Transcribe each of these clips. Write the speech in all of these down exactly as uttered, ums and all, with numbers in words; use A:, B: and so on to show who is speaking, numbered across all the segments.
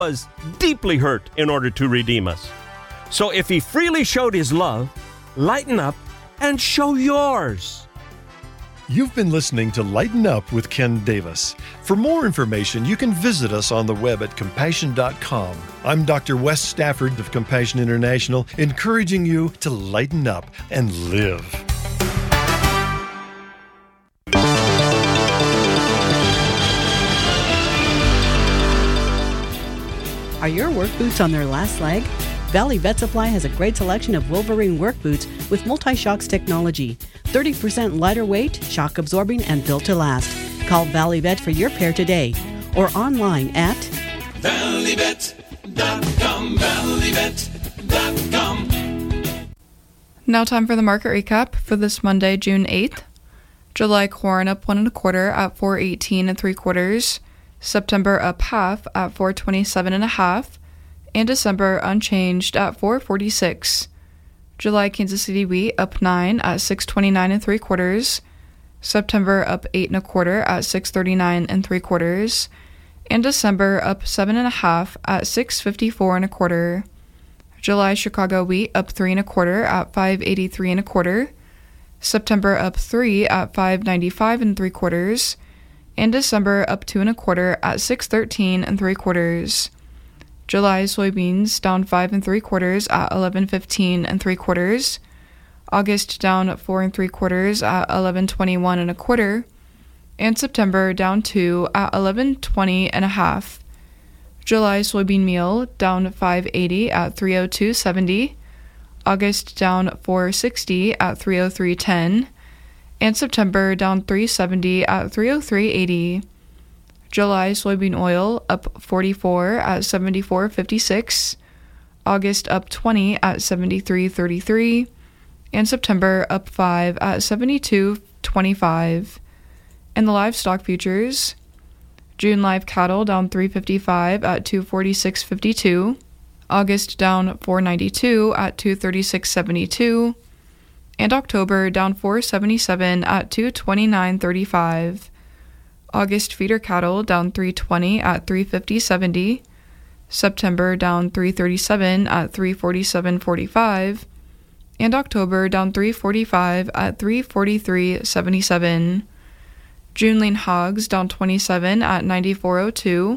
A: was deeply hurt in order to redeem us. So if he freely showed his love, lighten up and show yours.
B: You've been listening to Lighten Up with Ken Davis. For more information, you can visit us on the web at compassion dot com. I'm Doctor Wes Stafford of Compassion International, encouraging you to lighten up and live.
C: Are your work boots on their last leg? Valley Vet Supply has a great selection of Wolverine work boots with multi-shocks technology. thirty percent lighter weight, shock absorbing, and built to last. Call Valley Vet for your pair today or online at
D: valley vet dot com. valley vet dot com.
E: Now time for the market recap for this Monday, June eighth. July corn up one and a quarter at four eighteen and three quarters. September up half at four twenty-seven and a half. And December unchanged at four forty-six. July Kansas City wheat up nine at six twenty-nine and three quarters. September up eight and a quarter at six thirty-nine and three quarters. And December up seven and a half at six fifty-four and a quarter. July Chicago wheat up three and a quarter at five eighty-three and a quarter. September up three at five ninety-five and three quarters. And December up two and a quarter at six thirteen and three quarters. July soybeans down five and three quarters at eleven fifteen and three quarters. August down four and three quarters at eleven twenty-one and a quarter. And September down two at eleven twenty and a half. July soybean meal down five eighty at three oh two seventy. August down four sixty at three oh three ten. And September down three seventy at three oh three eighty. July soybean oil up forty-four at seventy-four fifty-six, August up twenty at seventy-three thirty-three, and September up five at seventy-two twenty-five. And the livestock futures, June live cattle down three fifty-five at two forty-six fifty-two, August down four ninety-two at two thirty-six seventy-two, and October down four seventy-seven at two twenty-nine thirty-five. August feeder cattle down three twenty at three fifty seventy, September down three thirty-seven at three forty-seven forty-five, and October down three forty-five at three forty-three seventy-seven. June lean hogs down twenty-seven at ninety-four oh two,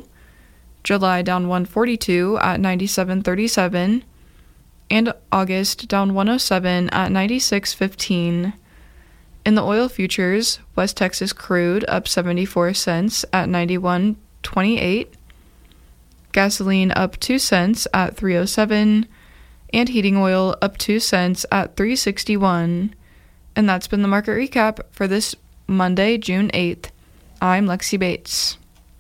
E: July down one forty-two at ninety-seven thirty-seven, and August down one oh seven at ninety-six fifteen. In the oil futures, West Texas crude up seventy-four cents at ninety-one twenty-eight, gasoline up two cents at three oh seven, and heating oil up two cents at three sixty-one. And that's been the market recap for this Monday, June eighth. I'm Lexi Bates.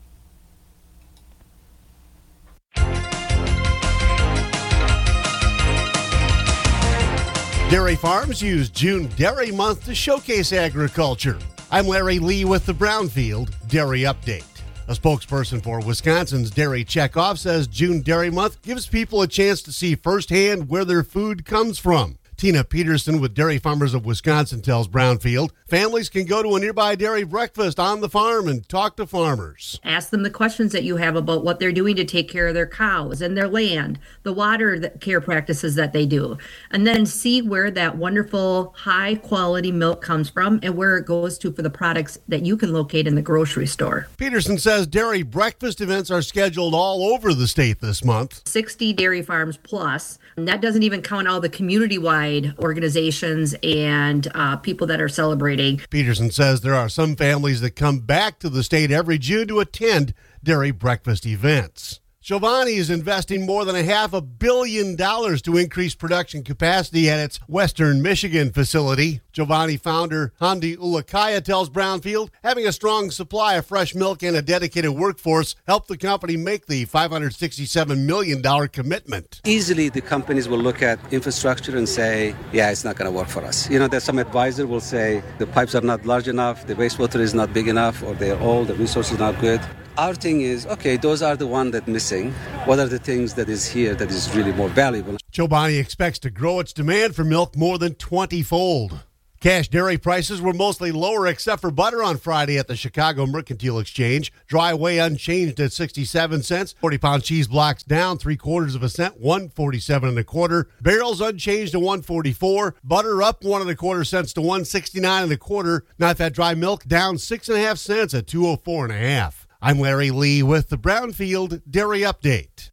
F: Dairy farms use June Dairy Month to showcase agriculture. I'm Larry Lee with the Brownfield Dairy Update. A spokesperson for Wisconsin's Dairy Checkoff says June Dairy Month gives people a chance to see firsthand where their food comes from. Tina Peterson with Dairy Farmers of Wisconsin tells Brownfield families can go to a nearby dairy breakfast on the farm and talk to farmers.
G: Ask them the questions that you have about what they're doing to take care of their cows and their land, the water care practices that they do, and then see where that wonderful high quality milk comes from and where it goes to for the products that you can locate in the grocery store.
F: Peterson says dairy breakfast events are scheduled all over the state this month.
G: sixty dairy farms plus, and that doesn't even count all the community-wide organizations and uh, people that are celebrating.
F: Peterson says there are some families that come back to the state every June to attend dairy breakfast events. Giovanni is investing more than a half a billion dollars to increase production capacity at its Western Michigan facility. Giovanni founder Hamdi Ulukaya tells Brownfield having a strong supply of fresh milk and a dedicated workforce helped the company make the five hundred sixty-seven million dollars commitment.
H: Easily the companies will look at infrastructure and say, yeah, it's not going to work for us. You know, there's some advisor will say the pipes are not large enough, the wastewater is not big enough, or they're old, the resources are not good. Our thing is, okay, those are the ones that missing. What are the things that is here that is really more valuable?
F: Giovanni expects to grow its demand for milk more than twenty-fold. Cash dairy prices were mostly lower except for butter on Friday at the Chicago Mercantile Exchange. Dry whey unchanged at sixty-seven cents. forty-pound cheese blocks down three quarters of a cent, one forty-seven and a quarter. Barrels unchanged to one forty-four. Butter up one and a quarter cents to one sixty-nine and a quarter. Not-fat dry milk down six and a half cents at two oh four and a half. I'm Larry Lee with the Brownfield Dairy Update.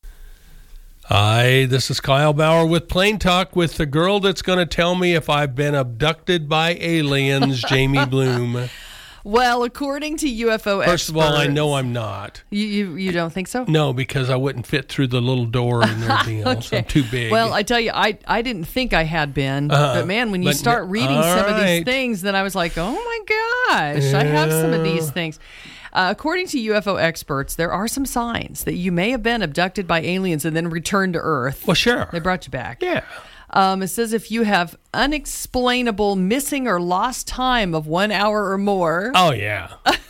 I: Hi, this is Kyle Bauer with Plain Talk with the girl that's going to tell me if I've been abducted by aliens, Jamie Bloom.
J: Well, according to U F O experts...
I: First of all, I know I'm not.
J: You you, you don't think so?
I: No, because I wouldn't fit through the little door in their deal. Okay. So I'm too big.
J: Well, I tell you, I, I didn't think I had been. Uh, but, man, when you but, start reading some right. of these things, then I was like, oh, my gosh, yeah. I have some of these things. Uh, according to U F O experts, there are some signs that you may have been abducted by aliens and then returned to Earth.
I: Well, sure.
J: They brought you back.
I: Yeah.
J: Um, it says if you have unexplainable missing or lost time of one hour or more.
I: Oh, yeah.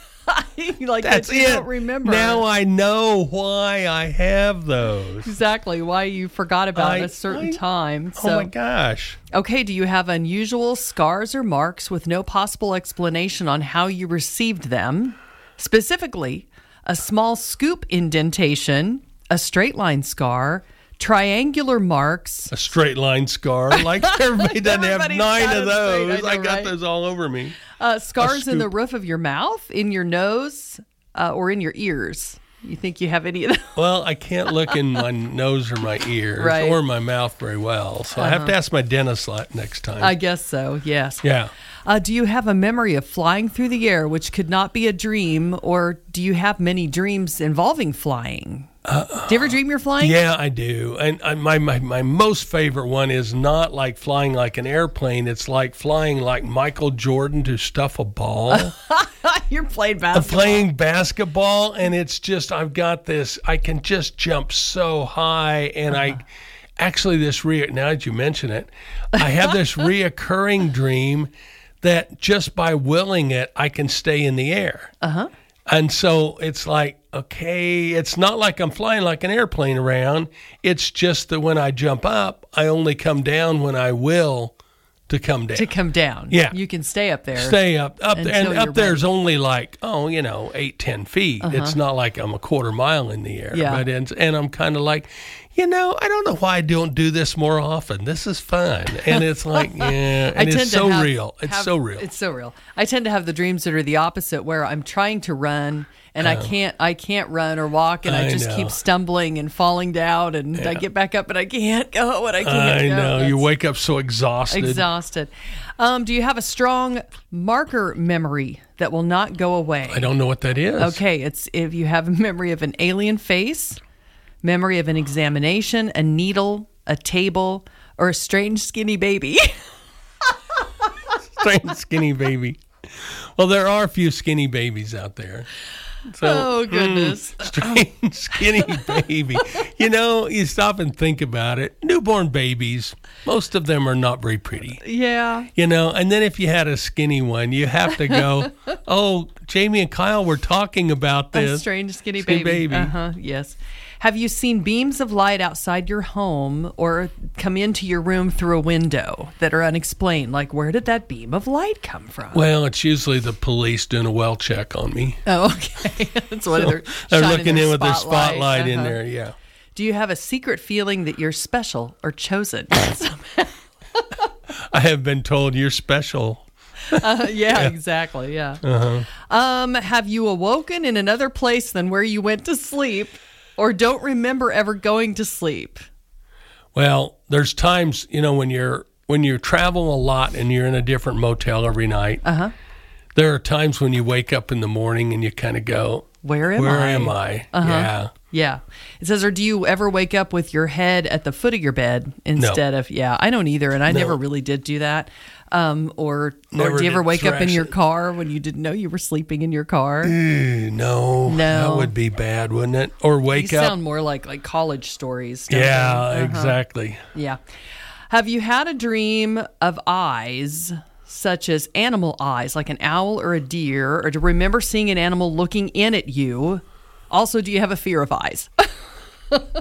J: like
I: That's
J: that you
I: it.
J: don't remember.
I: Now I know why I have those.
J: Exactly. Why you forgot about
I: I,
J: a certain
I: I,
J: time. So,
I: oh, my gosh.
J: Okay, do you have unusual scars or marks with no possible explanation on how you received them? Specifically, a small scoop indentation, a straight line scar, triangular marks.
I: A straight line scar. Like everybody doesn't have nine of those. I, know, I got
J: right?
I: those all over me.
J: Uh, scars in the roof of your mouth, in your nose, uh, or in your ears. You think you have any of those?
I: Well, I can't look in my nose or my ears
J: right.
I: or my mouth very well. So uh-huh. I have to ask my dentist next time.
J: I guess so, yes.
I: Yeah.
J: Uh, do you have a memory of flying through the air, which could not be a dream, or do you have many dreams involving flying? Uh, do you ever dream you're flying?
I: Yeah, I do. And I, my, my, my most favorite one is not like flying like an airplane. It's like flying like Michael Jordan to stuff a ball.
J: You're playing basketball.
I: I'm playing basketball, and it's just, I've got this, I can just jump so high, and uh-huh. I, actually this, re, now that you mention it, I have this reoccurring dream that just by willing it, I can stay in the air.
J: Uh-huh.
I: And so it's like, okay, it's not like I'm flying like an airplane around. It's just that when I jump up, I only come down when I will to come down.
J: To come down.
I: Yeah.
J: You can stay up there.
I: Stay up. up there. And up there's
J: ready.
I: only like, oh, you know, eight, ten feet. Uh-huh. It's not like I'm a quarter mile in the air.
J: Yeah.
I: But it's, and I'm kind of like, you know, I don't know why I don't do this more often. This is fun. And it's like, yeah, and
J: I
I: it's
J: tend
I: so
J: to have,
I: real. It's
J: have,
I: so real.
J: It's so real. I tend to have the dreams that are the opposite, where I'm trying to run and oh. I can't I can't run or walk, and I, I just know. keep stumbling and falling down, and yeah. I get back up and I can't go and I can't
I: I
J: go.
I: know.
J: That's
I: you wake up so exhausted.
J: Exhausted. Um, do you have a strong marker memory that will not go away?
I: I don't know what that is.
J: Okay, it's if you have a memory of an alien face, memory of an examination, a needle, a table, or a strange skinny baby.
I: Strange skinny baby. Well, there are a few skinny babies out there. So,
J: oh, goodness.
I: Mm, strange skinny baby. You know, you stop and think about it. Newborn babies, most of them are not very pretty.
J: Yeah.
I: You know, and then if you had a skinny one, you have to go, oh, Jamie and Kyle were talking about this.
J: A strange skinny,
I: skinny
J: baby.
I: baby.
J: Uh-huh, yes. Have you seen beams of light outside your home or come into your room through a window that are unexplained? Like, where did that beam of light come from?
I: Well, it's usually the police doing a well check on me.
J: Oh, okay. That's what
I: so
J: they're
I: They're looking in with
J: spotlight.
I: their spotlight
J: uh-huh.
I: in there, yeah.
J: Do you have a secret feeling that you're special or chosen?
I: I have been told you're special.
J: Uh, yeah, yeah, exactly, yeah.
I: Uh-huh.
J: Um, have you awoken in another place than where you went to sleep? Or don't remember ever going to sleep?
I: Well, there's times, you know, when you're when you travel a lot and you're in a different motel every night.
J: Uh-huh.
I: There are times when you wake up in the morning and you kind of go,
J: Where am
I: Where
J: I?
I: am I?
J: Uh-huh.
I: Yeah.
J: Yeah. It says, or do you ever wake up with your head at the foot of your bed instead
I: no.
J: of, yeah, I don't either. And I
I: no.
J: never really did do that. Um, or,
I: Never
J: or do you ever wake up in your
I: it.
J: car when you didn't know you were sleeping in your car?
I: Ew, no,
J: no,
I: that would be bad, wouldn't it? Or wake
J: you
I: up.
J: sound more like like college stories. Don't
I: Yeah,
J: uh-huh.
I: exactly.
J: Yeah. Have you had a dream of eyes, such as animal eyes, like an owl or a deer, or to remember seeing an animal looking in at you? Also, do you have a fear of eyes?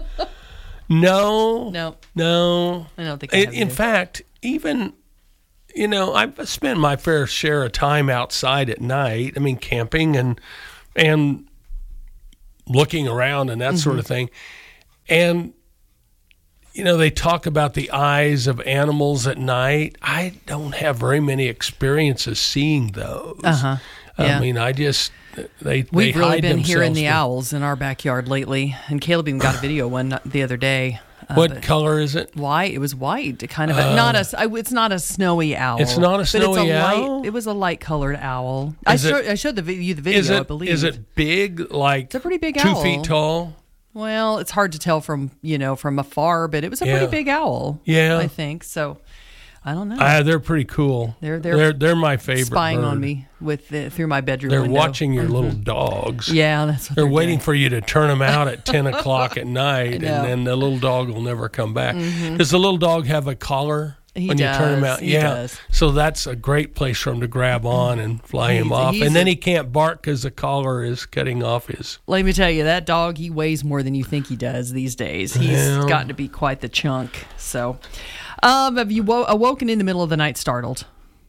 I: no,
J: no,
I: no.
J: I don't think. I have
I: in, in fact, even. you know, I've spent my fair share of time outside at night. I mean, camping and and looking around and that mm-hmm. sort of thing. And, you know, they talk about the eyes of animals at night. I don't have very many experiences seeing those.
J: Uh-huh. Yeah.
I: I mean, I just, they
J: We've
I: they
J: really
I: hide
J: been hearing the
I: to,
J: owls in our backyard lately. And Caleb even got a video one the other day.
I: Uh, what color is it?
J: White. It was white. Kind of. A, uh, not a. It's not a snowy owl.
I: It's not a snowy
J: but it's a
I: owl.
J: Light, it was a light colored owl.
I: Is
J: I,
I: it,
J: showed, I showed the you the video.
I: Is it,
J: I believe.
I: Is it big? Like
J: it's a pretty big
I: two
J: owl.
I: Two feet tall.
J: Well, it's hard to tell from you know from afar, but it was a
I: yeah.
J: pretty big owl.
I: Yeah,
J: I think so. I don't know.
I: Uh, they're pretty cool.
J: They're they're
I: they're, they're my favorite.
J: Spying
I: bird.
J: on me with the, through my bedroom.
I: They're
J: window.
I: watching your
J: mm-hmm.
I: little dogs.
J: Yeah, that's what
I: they're,
J: they're
I: waiting
J: doing.
I: for you to turn them out at ten o'clock at night, and then the little dog will never come back. Mm-hmm. Does the little dog have a collar
J: he
I: when
J: does.
I: you turn him out?
J: He
I: yeah,
J: does.
I: So that's a great place for him to grab on and fly he's, him off, and then a, he can't bark because the collar is cutting off his.
J: Let me tell you, that dog he weighs more than you think he does these days. He's
I: yeah.
J: gotten to be quite the chunk. So, um, have you wo- awoken in the middle of the night startled?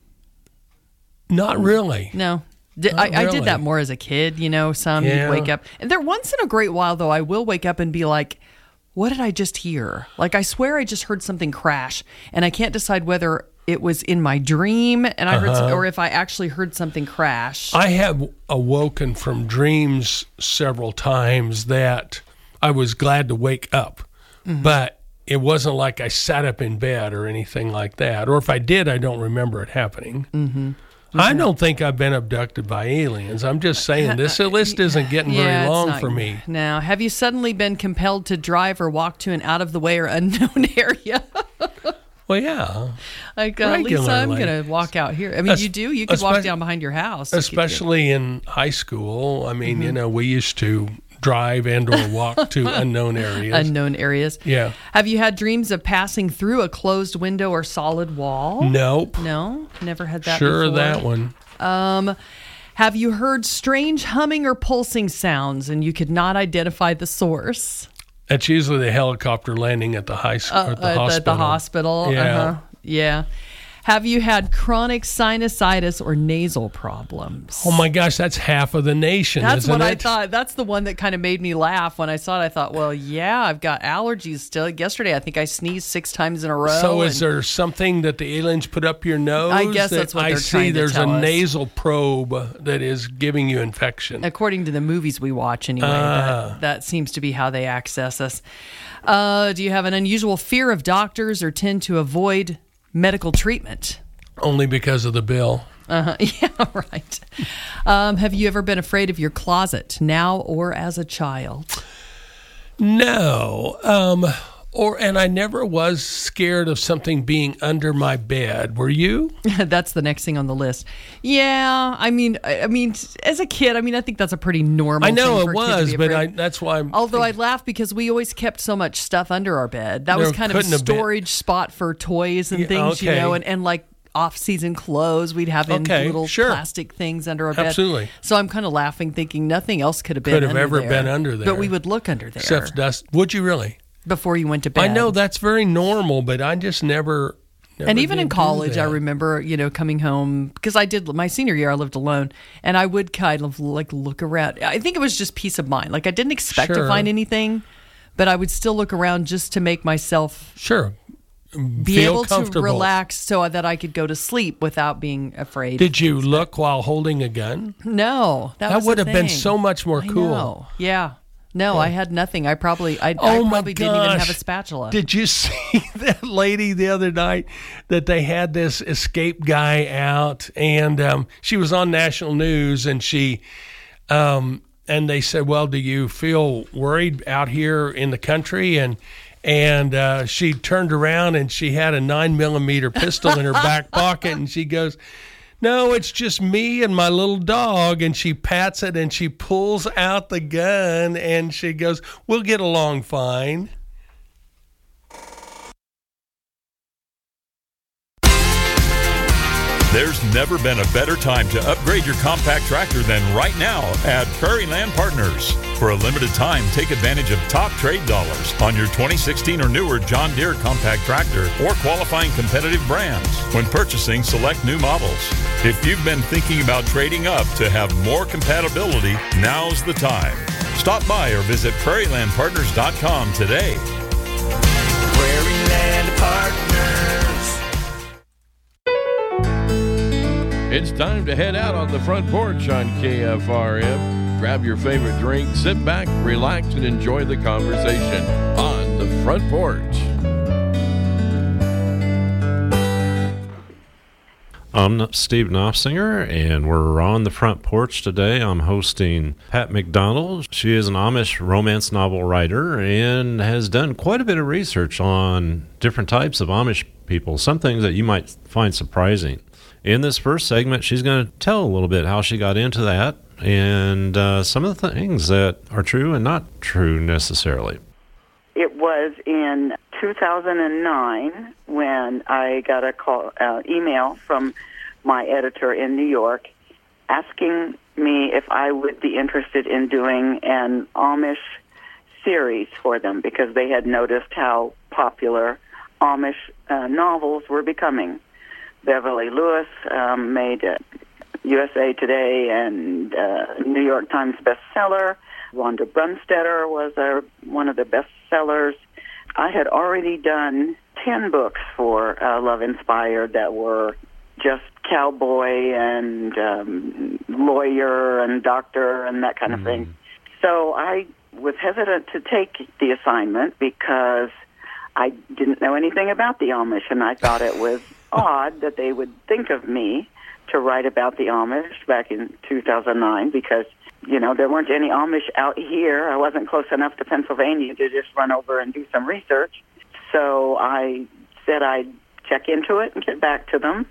I: Not really.
J: No. Did,
I: Not
J: I,
I: really.
J: I did that more as a kid, you know, some
I: yeah.
J: you'd wake up. And there once in a great while, though, I will wake up and be like, what did I just hear? Like, I swear I just heard something crash, and I can't decide whether it was in my dream and I heard
I: uh-huh.
J: some, or if I actually heard something crash.
I: I have awoken from dreams several times that I was glad to wake up, mm-hmm. but it wasn't like I sat up in bed or anything like that. Or if I did, I don't remember it happening.
J: Mm-hmm.
I: I don't think I've been abducted by aliens. I'm just saying this list isn't getting
J: yeah,
I: very long
J: not,
I: for me.
J: Now, have you suddenly been compelled to drive or walk to an out-of-the-way or unknown area?
I: Well, yeah.
J: Like, uh, Lisa, I'm going to walk out here. I mean, es- you do. You could walk down behind your house.
I: Especially in high school. I mean, mm-hmm. you know, we used to drive and or walk to unknown areas.
J: Unknown areas.
I: Yeah.
J: Have you had dreams of passing through a closed window or solid wall?
I: Nope.
J: No? Never had that
I: Sure,
J: before?
I: that one.
J: Um, have you heard strange humming or pulsing sounds and you could not identify the source?
I: That's usually the helicopter landing at the high school,
J: uh,
I: at the
J: uh,
I: hospital.
J: At the hospital.
I: Yeah.
J: Uh-huh. Yeah. Have you had chronic sinusitis or nasal problems?
I: Oh my gosh, that's half of the nation,
J: That's
I: isn't
J: what
I: it?
J: I thought. That's the one that kind of made me laugh when I saw it. I thought, well, yeah, I've got allergies still. Yesterday, I think I sneezed six times in a row.
I: So is there something that the aliens put up your nose?
J: I guess
I: that
J: that's what
I: I
J: they're
I: see
J: trying to
I: there's
J: tell
I: a
J: us.
I: nasal probe that is giving you infection.
J: According to the movies we watch, anyway,
I: Ah.
J: that, that seems to be how they access us. Uh, do you have an unusual fear of doctors or tend to avoid medical treatment?
I: Only because of the bill.
J: Uh-huh. Yeah, right. Um, have you ever been afraid of your closet, now or as a child?
I: No. Um, or and I never was scared of something being under my bed. Were you?
J: That's the next thing on the list. Yeah, I mean, I, I mean, as a kid, I mean, I think that's a pretty normal.
I: I know
J: thing for
I: it
J: a kid to
I: was,
J: be
I: but I,
J: afraid.
I: that's why. I'm
J: Although
I: thinking,
J: I laugh because we always kept so much stuff under our bed. That
I: There
J: was kind of a
I: couldn't have been-
J: storage spot for toys and
I: Yeah,
J: things, you
I: okay.
J: know, and, and like off-season clothes. We'd have in
I: Okay,
J: little
I: sure.
J: plastic things under our bed.
I: Absolutely.
J: So I'm kind of laughing, thinking nothing else could have been
I: Could have
J: under
I: ever
J: there.
I: been under there.
J: But we would look under there
I: except dust. Would you really?
J: before you went to bed.
I: I know that's very normal, but I just never. never
J: And even
I: did
J: in
I: do
J: college, I
I: that.
J: remember, you know, coming home because I did my senior year. I lived alone, and I would kind of like look around. I think it was just peace of mind. Like I didn't expect to
I: Sure.
J: find anything, but I would still look around just to make myself
I: sure
J: be
I: feel
J: able to
I: comfortable.
J: relax so that I could go to sleep without being afraid.
I: Did you look while holding a gun?
J: No, that,
I: That
J: was
I: would
J: the
I: have been
J: thing.
I: so much more
J: I
I: cool.
J: know. Yeah. No, I had nothing. I probably, I,
I: Oh
J: I
I: my
J: probably didn't even have a
I: gosh.
J: spatula.
I: Did you see that lady the other night that they had this escape guy out and um, she was on national news and she, um, and they said, well, do you feel worried out here in the country? And, and uh, she turned around and she had a nine millimeter pistol in her back pocket and she goes, no, it's just me and my little dog. And she pats it and she pulls out the gun and she goes, we'll get along fine.
K: There's never been a better time to upgrade your compact tractor than right now at Prairie Land Partners. For a limited time, take advantage of top trade dollars on your twenty sixteen or newer John Deere compact tractor or qualifying competitive brands when purchasing select new models. If you've been thinking about trading up to have more compatibility, now's the time. Stop by or visit prairie land partners dot com today.
D: Prairie Land Partners.
L: It's time to head out on the front porch on K F R M. Grab your favorite drink, sit back, relax, and enjoy the conversation on the front porch.
M: I'm Steve Knopfsinger, and we're on the front porch today. I'm hosting Pat McDonald. She is an Amish romance novel writer and has done quite a bit of research on different types of Amish people, some things that you might find surprising. In this first segment, she's going to tell a little bit how she got into that and uh, some of the things that are true and not true necessarily.
N: It was in two thousand nine when I got a call, uh, email from my editor in New York asking me if I would be interested in doing an Amish series for them because they had noticed how popular Amish uh, novels were becoming. Beverly Lewis um, made a U S A Today and uh, New York Times bestseller. Rhonda Brunstetter was a, one of the bestsellers. I had already done ten books for uh, Love Inspired that were just cowboy and um, lawyer and doctor and that kind mm-hmm. of thing. So I was hesitant to take the assignment because I didn't know anything about the Amish, and I thought it was odd that they would think of me to write about the Amish back in two thousand nine because, you know, there weren't any Amish out here. I wasn't close enough to Pennsylvania to just run over and do some research. So I said I'd check into it and get back to them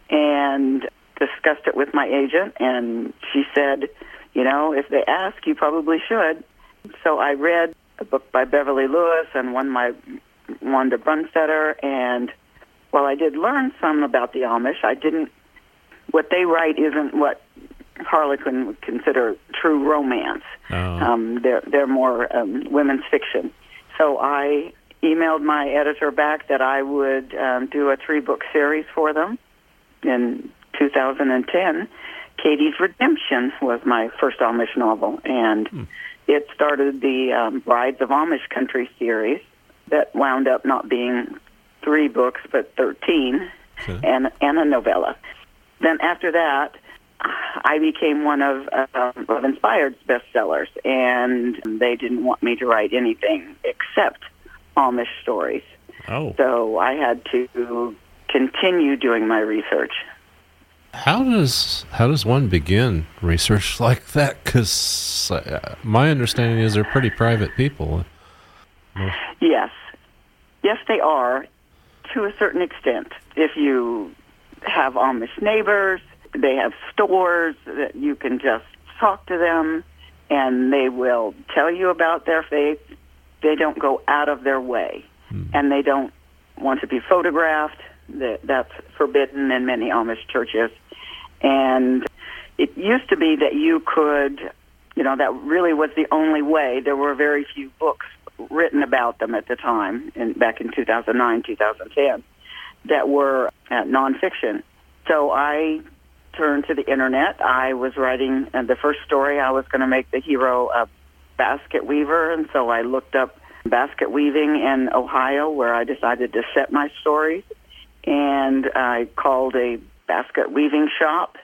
N: and discussed it with my agent, and she said, you know, if they ask, you probably should. So I read a book by Beverly Lewis and one by Rhonda Brunstetter, and while I did learn some about the Amish, I didn't, what they write isn't what Harlequin would consider true romance. Oh. Um, they're, they're more um, women's fiction. So I emailed my editor back that I would um, do a three-book series for them. In two thousand ten, Katie's Redemption was my first Amish novel, and hmm. it started the um, Brides of Amish Country series that wound up not being three books, but thirteen, okay. and, and a novella. Then after that, I became one of uh, Love Inspired's bestsellers, and they didn't want me to write anything except Amish stories.
M: Oh.
N: So I had to continue doing my research.
M: How does how does one begin research like that? Because uh, my understanding is they're pretty private people.
N: Yes. Yes, they are, to a certain extent. If you have Amish neighbors, they have stores that you can just talk to them, and they will tell you about their faith. They don't go out of their way, hmm. and they don't want to be photographed. That's forbidden in many Amish churches. And it used to be that you could, you know, that really was the only way. There were very few books written about them at the time, in, back in two thousand nine, two thousand ten, that were uh, nonfiction. So I turned to the internet. I was writing uh, the first story. I was going to make the hero a basket weaver, and so I looked up basket weaving in Ohio, where I decided to set my stories. And I called a basket weaving shop,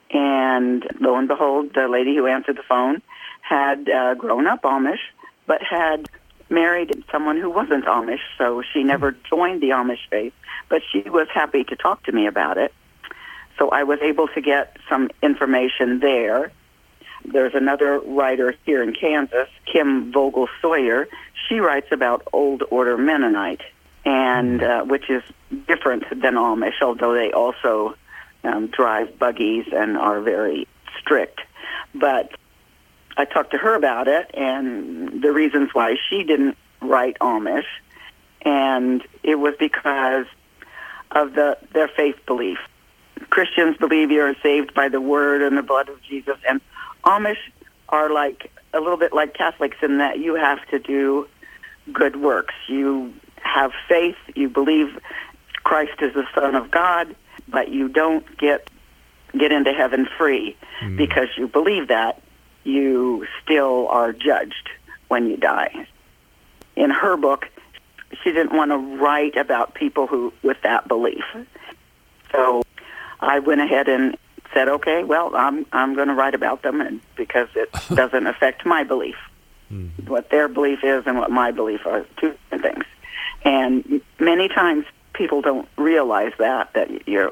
N: and lo and behold, the lady who answered the phone had uh, grown up Amish, but had married someone who wasn't Amish, so she never joined the Amish faith, but she was happy to talk to me about it. So I was able to get some information there. There's another writer here in Kansas, Kim Vogel Sawyer. She writes about Old Order Mennonite, and uh, which is different than Amish, although they also um, drive buggies and are very strict. But I talked to her about it and the reasons why she didn't write Amish, and it was because of the their faith belief. Christians believe you're saved by the word and the blood of Jesus, and Amish are like a little bit like Catholics in that you have to do good works. You have faith, you believe Christ is the Son of God, but you don't get get into heaven free mm. because you believe that. You still are judged when you die. In her book, she didn't want to write about people who with that belief. So I went ahead and said, okay, well, I'm I'm going to write about them, and because it doesn't affect my belief. Mm-hmm. What their belief is and what my belief are two different things. And many times people don't realize that, that you're,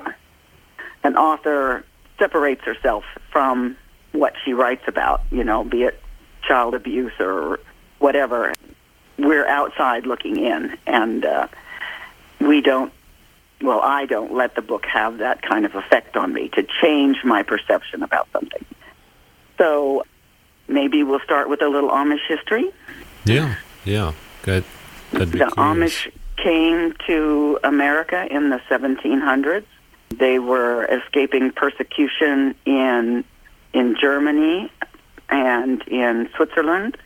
N: an author separates herself from what she writes about, you know, be it child abuse or whatever. We're outside looking in, and uh, we don't, well, I don't let the book have that kind of effect on me to change my perception about something. So maybe we'll start with a little Amish history.
M: Yeah, yeah. Good.
N: The curious. Amish came to America in the seventeen hundreds. They were escaping persecution in in Germany and in Switzerland,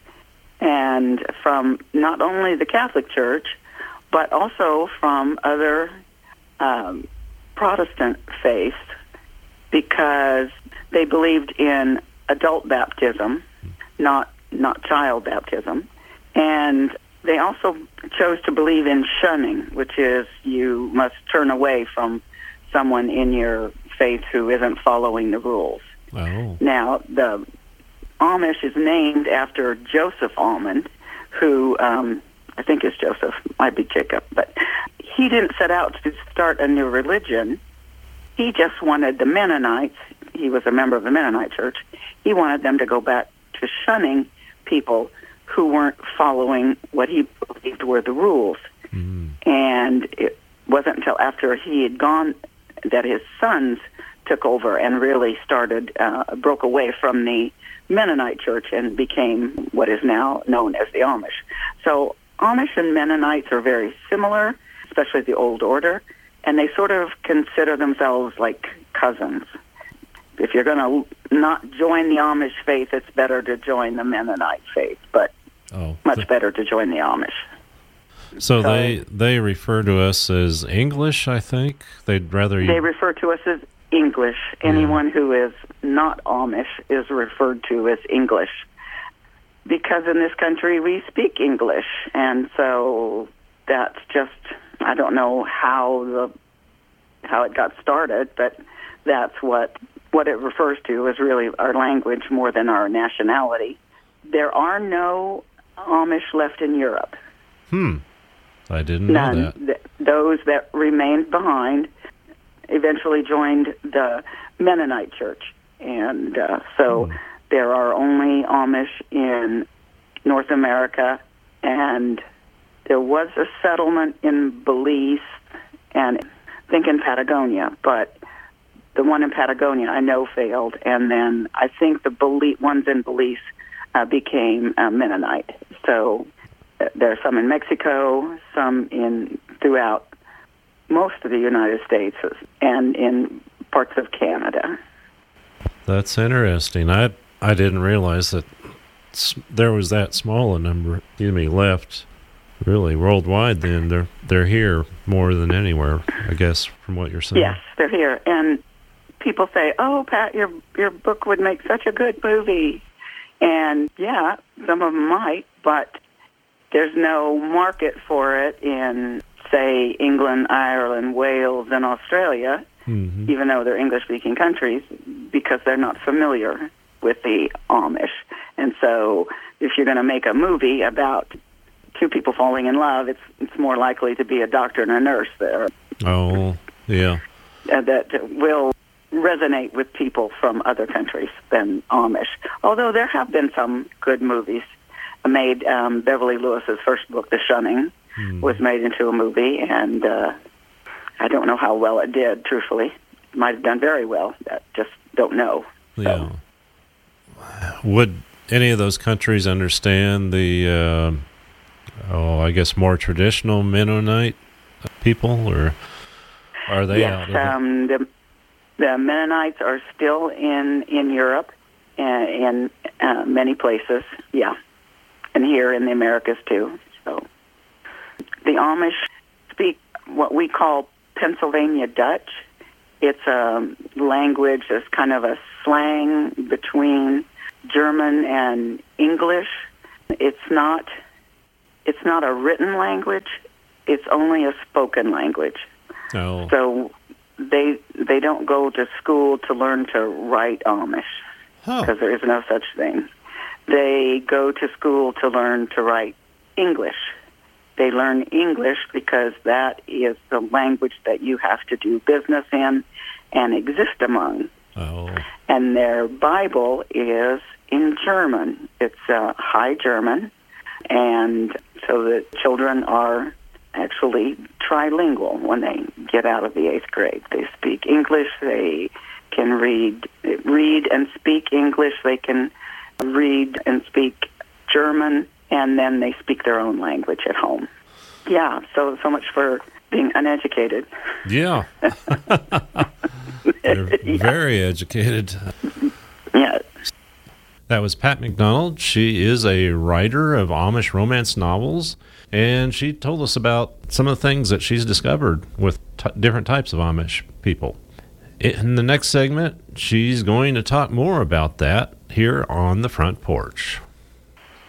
N: and from not only the Catholic Church, but also from other um, Protestant faiths, because they believed in adult baptism, not not child baptism, and they also chose to believe in shunning, which is you must turn away from someone in your faith who isn't following the rules.
M: Oh.
N: Now, the Amish is named after Joseph Almond, who um, I think is Joseph, might be Jacob, but he didn't set out to start a new religion. He just wanted the Mennonites, he was a member of the Mennonite church, he wanted them to go back to shunning people who weren't following what he believed were the rules. Mm. And it wasn't until after he had gone that his sons took over and really started, uh, broke away from the Mennonite church and became what is now known as the Amish. So Amish and Mennonites are very similar, especially the Old Order, and they sort of consider themselves like cousins. If you're going to not join the Amish faith, it's better to join the Mennonite faith, but oh, much the, better to join the Amish.
M: So, so they they refer to us as English, I think? They'd rather... You...
N: They refer to us as English. Anyone yeah. who is not Amish is referred to as English. Because in this country we speak English, and so that's just... I don't know how the how it got started, but that's what... What it refers to is really our language more than our nationality. There are no Amish left in Europe.
M: Hmm. I didn't
N: None.
M: know that.
N: Th- those that remained behind eventually joined the Mennonite church. And uh, so hmm. there are only Amish in North America, and there was a settlement in Belize and I think in Patagonia, but the one in Patagonia I know failed, and then I think the Belize, ones in Belize uh, became uh, Mennonite. So uh, there are some in Mexico, some in throughout most of the United States, and in parts of Canada.
M: That's interesting. I I didn't realize that there was that small a number, excuse me, left. Really, worldwide. Then they're they're here more than anywhere, I guess, from what you're saying.
N: Yes, they're here, and people say, "Oh, Pat, your your book would make such a good movie," and yeah, some of them might, but there's no market for it in, say, England, Ireland, Wales, and Australia, mm-hmm. even though they're English-speaking countries, because they're not familiar with the Amish. And so, if you're going to make a movie about two people falling in love, it's it's more likely to be a doctor and a nurse there.
M: Oh, yeah.
N: Uh, that will resonate with people from other countries than Amish. Although there have been some good movies made. Um, Beverly Lewis's first book, The Shunning, mm. was made into a movie, and uh, I don't know how well it did, truthfully. It might have done very well. I just don't know. So.
M: Yeah. Would any of those countries understand the, uh, oh, I guess more traditional Mennonite people, or are they
N: yes,
M: out of
N: um, the The Mennonites are still in, in Europe and in uh, many places, yeah, and here in the Americas too. So the Amish speak what we call Pennsylvania Dutch. It's a language that's kind of a slang between German and English. It's not it's not a written language. It's only a spoken language.
M: Oh.
N: So they they don't go to school to learn to write Amish because
M: oh.
N: there is no such thing. They go to school to learn to write English. They learn English because that is the language that you have to do business in and exist among.
M: Oh.
N: And their Bible is in German. It's uh, High German, and so the children are actually trilingual when they get out of the eighth grade. They speak English. They can read, read and speak English. They can read and speak German, and then they speak their own language at home. Yeah, so so much for being uneducated.
M: Yeah. They're
N: yeah.
M: very educated.
N: Yeah.
M: That was Pat McDonald. She is a writer of Amish romance novels, and she told us about some of the things that she's discovered with t- different types of Amish people. In the next segment, she's going to talk more about that here on the front porch.